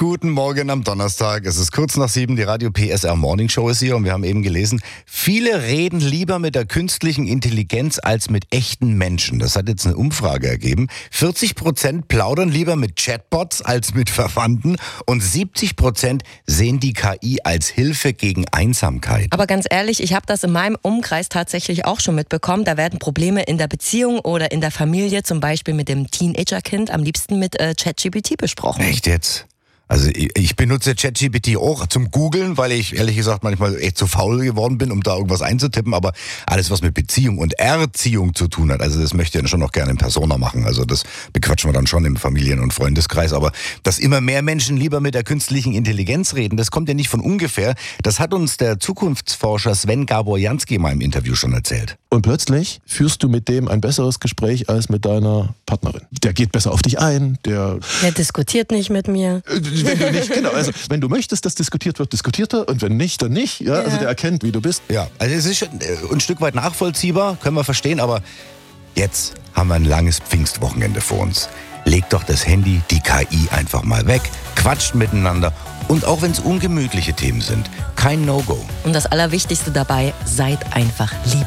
Guten Morgen am Donnerstag. Es ist kurz nach 7, die Radio PSR Morning Show ist hier und wir haben eben gelesen, viele reden lieber mit der künstlichen Intelligenz als mit echten Menschen. Das hat jetzt eine Umfrage ergeben. 40% plaudern lieber mit Chatbots als mit Verwandten und 70% sehen die KI als Hilfe gegen Einsamkeit. Aber ganz ehrlich, ich habe das in meinem Umkreis tatsächlich auch schon mitbekommen. Da werden Probleme in der Beziehung oder in der Familie, zum Beispiel mit dem Teenagerkind, am liebsten mit ChatGPT besprochen. Echt jetzt? Also ich benutze ChatGPT auch zum Googlen, weil ich ehrlich gesagt manchmal echt zu faul geworden bin, um da irgendwas einzutippen. Aber alles, was mit Beziehung und Erziehung zu tun hat, also das möchte ich dann schon noch gerne in Persona machen. Also das bequatschen wir dann schon im Familien- und Freundeskreis. Aber dass immer mehr Menschen lieber mit der künstlichen Intelligenz reden, das kommt ja nicht von ungefähr. Das hat uns der Zukunftsforscher Sven Gabor-Jansky mal im Interview schon erzählt. Und plötzlich führst du mit dem ein besseres Gespräch als mit deiner Partnerin. Der geht besser auf dich ein, der diskutiert nicht mit mir. Wenn du nicht, genau, also wenn du möchtest, dass diskutiert wird, diskutiert er, und wenn nicht, dann nicht. Ja? Also der erkennt, wie du bist. Ja, also es ist schon ein Stück weit nachvollziehbar, können wir verstehen, aber jetzt haben wir ein langes Pfingstwochenende vor uns. Legt doch das Handy, die KI einfach mal weg, quatscht miteinander und auch wenn es ungemütliche Themen sind, kein No-Go. Und das Allerwichtigste dabei, seid einfach lieb.